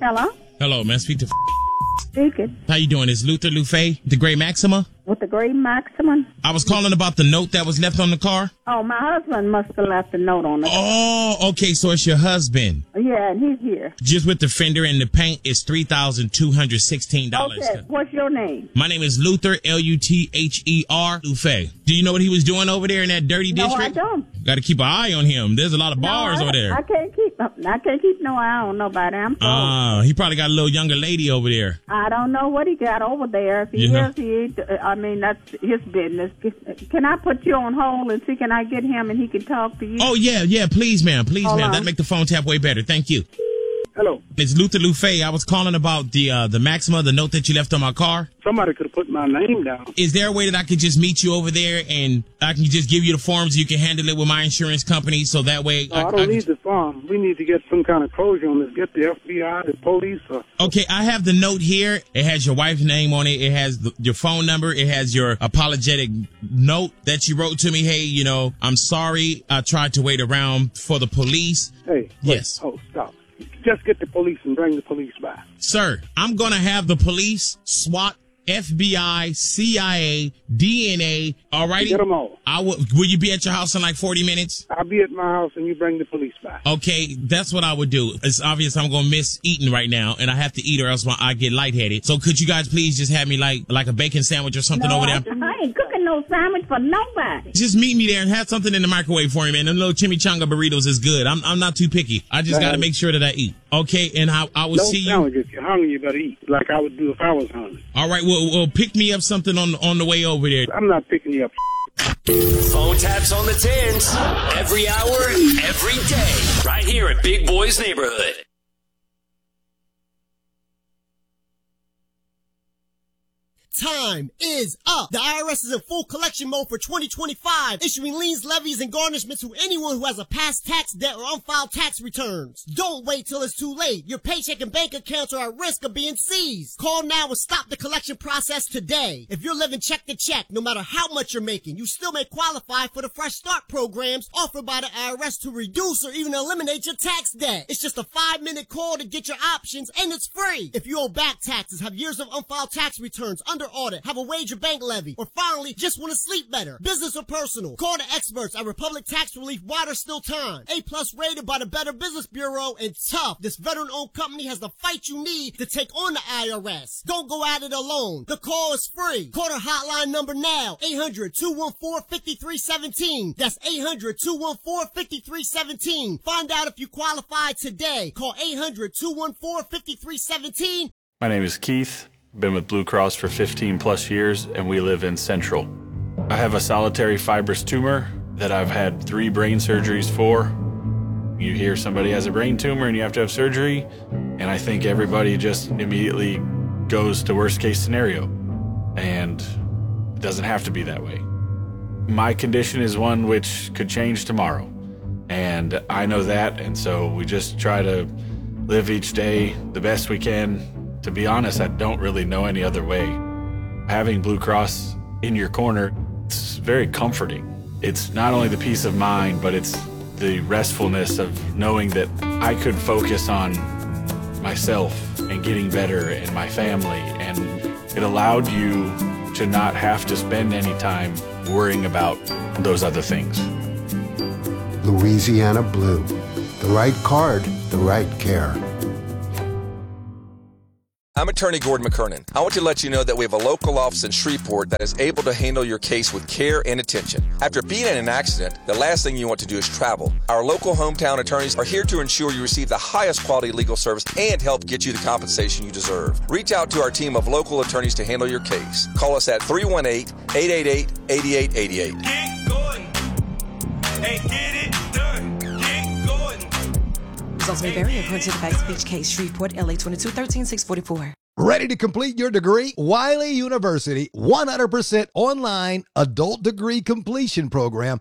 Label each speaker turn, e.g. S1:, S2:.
S1: Hello?
S2: Hello, man. Speak to
S1: Speaking.
S2: How you doing? It's Luther Lufe, the Great Maxima.
S1: With the Great Maximum?
S2: I was calling about the note that was left on the car.
S1: Oh, my husband must have left a note on it.
S2: Oh, okay. So it's your husband.
S1: Yeah, and he's here.
S2: Just with the fender and the paint, it's $3,216.
S1: Okay, what's your name?
S2: My name is Luther, Luther, Lufe. Do you know what he was doing over there in that dirty district?
S1: No, I don't.
S2: Got to keep an eye on him. There's a lot of bars over there.
S1: I can't keep no eye on nobody. I'm sorry.
S2: He probably got a little younger lady over there.
S1: I don't know what he got over there. If he is, that's his business. Can I put you on hold and see, can I get him and he can talk to you?
S2: Oh, yeah, please, ma'am.
S1: Hold on.
S2: That'd make the phone tap way better. Thank you.
S3: Hello.
S2: It's Luther Lufe. I was calling about the Maxima, the note that you left on my car.
S3: Somebody could have put my name down.
S2: Is there a way that I could just meet you over there and I can just give you the forms? You can handle it with my insurance company, so that way...
S3: No, I don't need the form. We need to get some kind of closure on this. Get the FBI, the police.
S2: Okay, I have the note here. It has your wife's name on it. It has your phone number. It has your apologetic note that you wrote to me. Hey, I'm sorry. I tried to wait around for the police.
S3: Hey. Wait.
S2: Yes.
S3: Oh, stop. Just get the police and bring the police back.
S2: Sir, I'm going to have the police, SWAT, FBI, CIA, DNA, all righty?
S3: Get them all.
S2: Will you be at your house in like 40 minutes?
S3: I'll be at my house and you bring the police back.
S2: Okay, that's what I would do. It's obvious I'm going to miss eating right now, and I have to eat or else I get lightheaded. So could you guys please just have me like a bacon sandwich or something over there?
S1: I ain't cooking no sandwich for nobody.
S2: Just meet me there and have something in the microwave for me, man. Them little chimichanga burritos is good. I'm not too picky. I just got to make sure that I eat. Okay, and I will see you.
S3: No sandwich. If you're hungry, you better eat like I would do if I was hungry.
S2: All right, well, pick me up something on the way over there.
S3: I'm not picking you up.
S4: Phone taps on the tens every hour, every day, right here at Big Boy's Neighborhood.
S5: Time is up. The IRS is in full collection mode for 2025, issuing liens, levies, and garnishments to anyone who has a past tax debt or unfiled tax returns. Don't wait till it's too late. Your paycheck and bank accounts are at risk of being seized. Call now and stop the collection process today. If you're living check to check, no matter how much you're making, you still may qualify for the Fresh Start programs offered by the IRS to reduce or even eliminate your tax debt. It's just a 5-minute call to get your options, and it's free. If you owe back taxes, have years of unfiled tax returns, under audit, have a wage or bank levy, or finally just want to sleep better, business or personal, call the experts at Republic Tax Relief while there's still time. A+ rated by the Better Business Bureau, and tough. This veteran-owned company has the fight you need to take on the IRS. Don't go at it alone. The call is free. Call their hotline number now, 800-214-5317. That's 800-214-5317. Find out if you qualify today. Call 800-214-5317.
S6: My name is Keith. Been with Blue Cross for 15 plus years, and we live in Central. I have a solitary fibrous tumor that I've had 3 brain surgeries for. You hear somebody has a brain tumor and you have to have surgery, and I think everybody just immediately goes to worst case scenario. And it doesn't have to be that way. My condition is one which could change tomorrow, and I know that, and so we just try to live each day the best we can. To be honest, I don't really know any other way. Having Blue Cross in your corner, it's very comforting. It's not only the peace of mind, but it's the restfulness of knowing that I could focus on myself and getting better and my family. And it allowed you to not have to spend any time worrying about those other things.
S7: Louisiana Blue. The right card, the right care.
S8: I'm attorney Gordon McKernan. I want to let you know that we have a local office in Shreveport that is able to handle your case with care and attention. After being in an accident, the last thing you want to do is travel. Our local hometown attorneys are here to ensure you receive the highest quality legal service and help get you the compensation you deserve. Reach out to our team of local attorneys to handle your case. Call us at 318-888-8888.
S9: Get going. Hey, get it done. Get going.
S10: Results may vary according to the facts of each case. Shreveport, LA 2213-644.
S11: Ready to complete your degree? Wiley University 100% online adult degree completion program